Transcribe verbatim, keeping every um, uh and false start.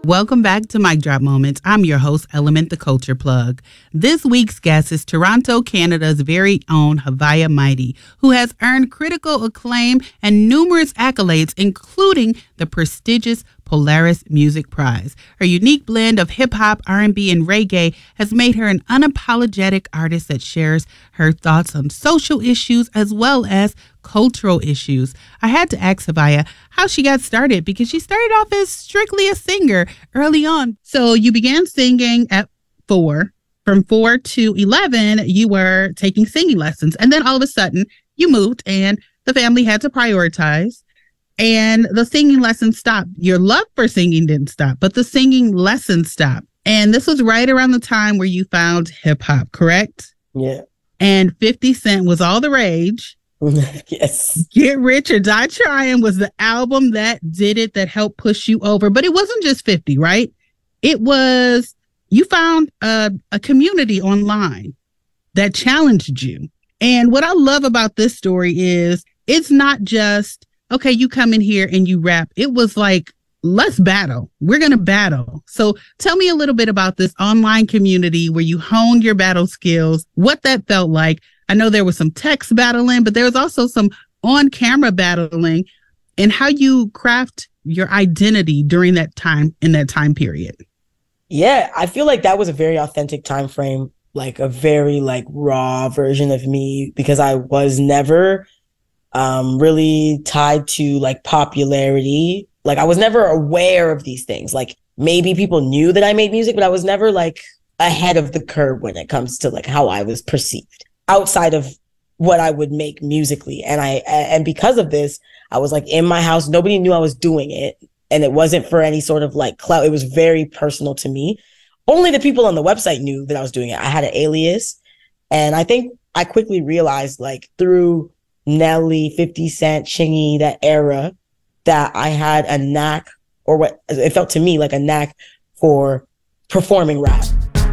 Welcome back to Mic Drop Moments. I'm your host, Element the Culture Plug. This week's guest is Toronto, Canada's very own Havia Mighty, who has earned critical acclaim and numerous accolades, including the prestigious Polaris Music Prize. Her unique blend of hip-hop, R and B, and reggae has made her an unapologetic artist that shares her thoughts on social issues as well as cultural issues. I had to ask Havia how she got started because she started off as strictly a singer early on. So you began singing at four. From four to eleven, you were taking singing lessons. And then all of a sudden, you moved and the family had to prioritize. And the singing lessons stopped. Your love for singing didn't stop, but the singing lessons stopped. And this was right around the time where you found hip hop, correct? Yeah. And fifty Cent was all the rage. Yes. Get Rich or Die Trying was the album that did it, that helped push you over. But it wasn't just fifty, right? It was, you found a, a community online that challenged you. And what I love about this story is it's not just, okay, you come in here and you rap. It was like, let's battle. We're going to battle. So tell me a little bit about this online community where you honed your battle skills, what that felt like. I know there was some text battling, but there was also some on-camera battling, and how you craft your identity during that time, in that time period. Yeah, I feel like that was a very authentic time frame, like a very like raw version of me, because I was never um, really tied to like popularity. Like I was never aware of these things. Like maybe people knew that I made music, but I was never like ahead of the curve when it comes to like how I was perceived outside of what I would make musically. And I, and because of this, I was like in my house, nobody knew I was doing it. And it wasn't for any sort of like clout. It was very personal to me. Only the people on the website knew that I was doing it. I had an alias. And I think I quickly realized like through Nelly, fifty Cent, Chingy, that era, that I had a knack, or what it felt to me like a knack for performing rap.